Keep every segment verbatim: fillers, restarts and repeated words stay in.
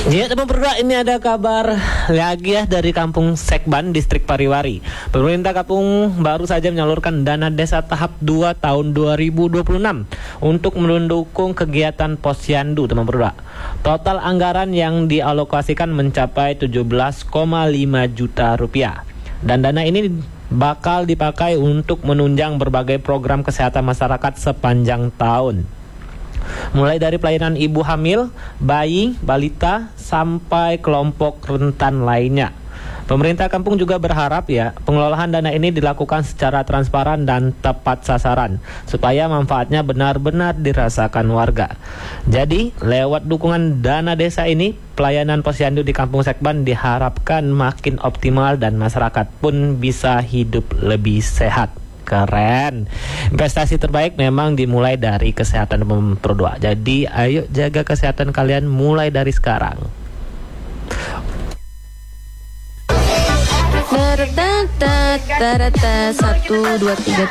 Ya teman berdua, ini ada kabar lagi ya dari Kampung Sekban, Distrik Pariwari. Pemerintah Kampung baru saja menyalurkan dana desa tahap dua tahun dua ribu dua puluh enam untuk mendukung kegiatan posyandu teman berdua. Total anggaran yang dialokasikan mencapai tujuh belas koma lima juta rupiah. Dan dana ini bakal dipakai untuk menunjang berbagai program kesehatan masyarakat sepanjang tahun. Mulai dari pelayanan ibu hamil, bayi, balita, sampai kelompok rentan lainnya. Pemerintah kampung juga berharap ya pengelolaan dana ini dilakukan secara transparan dan tepat sasaran supaya manfaatnya benar-benar dirasakan warga. Jadi lewat dukungan dana desa ini, pelayanan posyandu di Kampung Sekban diharapkan makin optimal dan masyarakat pun bisa hidup lebih sehat. Keren. Investasi terbaik memang dimulai dari kesehatan berdua. Jadi ayo jaga kesehatan kalian mulai dari sekarang. Satu dua tiga.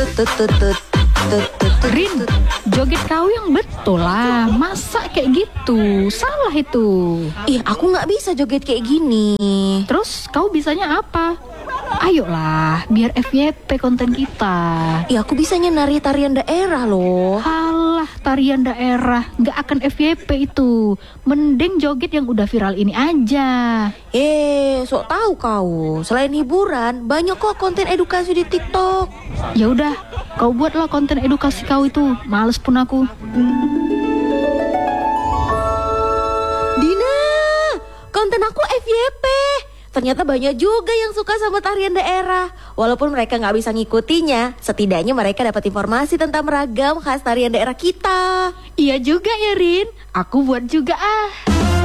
Rin, joget kau yang betul lah. Masa kayak gitu? Salah itu. Ih, aku nggak bisa joget kayak gini. Terus kau bisanya apa? Ayolah, biar F Y P konten kita. Ih, aku bisanya nari tarian daerah loh. Halah, tarian daerah nggak akan F Y P itu. Mending joget yang udah viral ini aja. Eh, sok tahu kau. Selain hiburan, banyak kok konten edukasi di TikTok. Ya udah, kau buatlah konten edukasi kau itu. Males pun aku. Dina, konten aku F Y P. Ternyata banyak juga yang suka sama tarian daerah. Walaupun mereka nggak bisa ngikutinya, setidaknya mereka dapat informasi tentang beragam khas tarian daerah kita. Iya juga ya Rin, aku buat juga ah.